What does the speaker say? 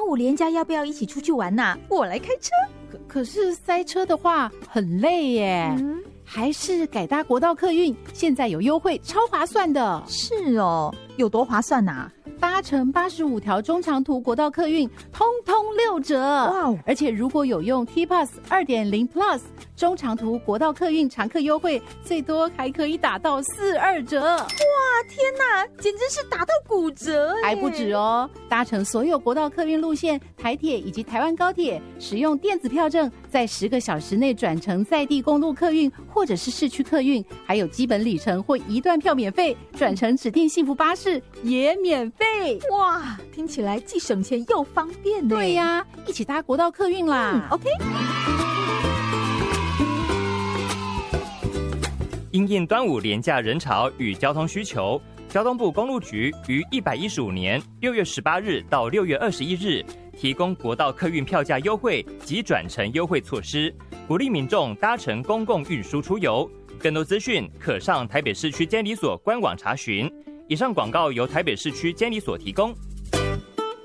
端午连假要不要一起出去玩呐？我来开车。 可是塞车的话很累耶。还是改搭国道客运，现在有优惠，超划算的。 是哦，有多划算啊？ 搭乘85条中长途国道客运，通通6折。哇！而且如果有用 T-Pass 2.0 Plus 中长途国道客运常客优惠，最多还可以打到42折。哇， 天哪，简直是打到骨折耶！ 还不止哦，搭乘所有国道客运路线、台铁以及台湾高铁，使用电子票证，在10个小时内转乘在地公路客运或者是市区客运，还有基本里程或一段票免费，转乘指定幸福巴士也免费。 哇，听起来既省钱又方便呢。 对呀，一起搭国道客运啦。 OK。 因应端午连假人潮与交通需求，交通部公路局于115年6月18日到6月21日提供国道客运票价优惠及转乘优惠措施，鼓励民众搭乘公共运输出游。更多资讯可上台北市区监理所官网查询。以上广告由台北市区监理所提供。